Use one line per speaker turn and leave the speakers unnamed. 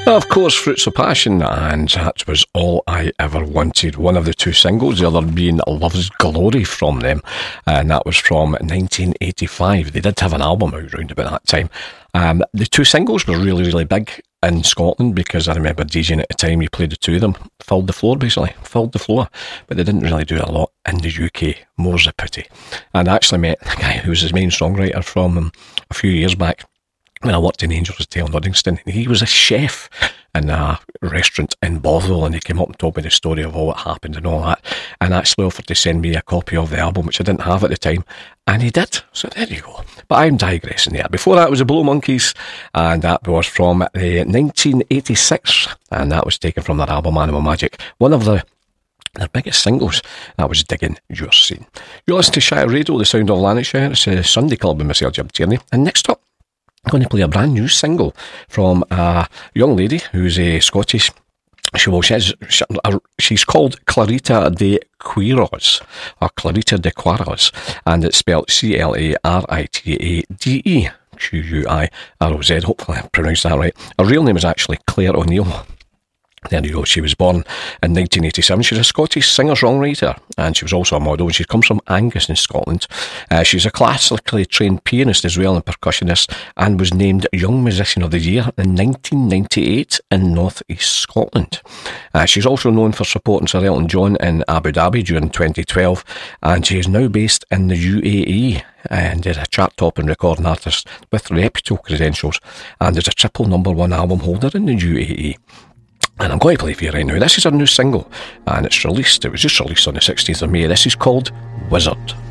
Of course, Fruits of Passion, and that was All I Ever Wanted, one of the two singles, the other being Love's Glory from them, and that was from 1985. They did have an album out around about that time. The two singles were really, really big in Scotland, because I remember DJing at the time, you played the two of them, filled the floor, but they didn't really do a lot in the UK, more's a pity. And I actually met the guy who was his main songwriter from them a few years back, when I worked in Angels Hotel in Uddingston. He was a chef in a restaurant in Bothwell, and he came up and told me the story of all that happened and all that, and actually offered to send me a copy of the album, which I didn't have at the time, and he did. So there you go. But I'm digressing there. Before that was the Blow Monkeys, and that was from 1986, and that was taken from their album Animal Magic, one of their biggest singles. That was Digging Your Scene. You're listening to Shire Radio, the sound of Lanarkshire. It's a Sunday Club with myself, Jim Tierney, and next up I'm going to play a brand new single from a young lady who's a Scottish. She's called Clarita de Quiroz, or Clarita de Quiroz, and it's spelled Claritade Hopefully I pronounced that right. Her real name is actually Claire O'Neill. There you go. She was born in 1987. She's a Scottish singer-songwriter, and she was also a model, and she comes from Angus in Scotland. She's a classically trained pianist as well and percussionist, and was named Young Musician of the Year in 1998 in North East Scotland. She's also known for supporting Sir Elton John in Abu Dhabi during 2012, and she is now based in the UAE, and is a chart-topping recording artist with reputable credentials, and is a triple #1 album holder in the UAE. And I'm going to play for you right now. This is her new single, and it was just released on the 16th of May. This is called Wizard.